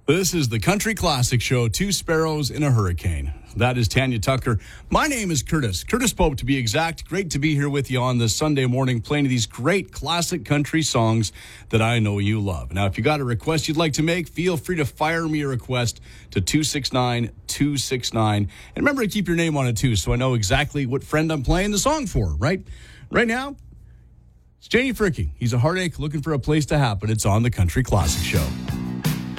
This is the Country Classic Show, Two Sparrows in a Hurricane. That is Tanya Tucker. My name is Curtis Pope, to be exact. Great to be here with you on this Sunday morning, playing these great classic country songs that I know you love. Now, if you got a request you'd like to make, feel free to fire me a request to 269-269. And remember to keep your name on it, too, so I know exactly what friend I'm playing the song for, right? Right now, it's Janie Fricke. He's a heartache looking for a place to happen. It's on the Country Classic Show.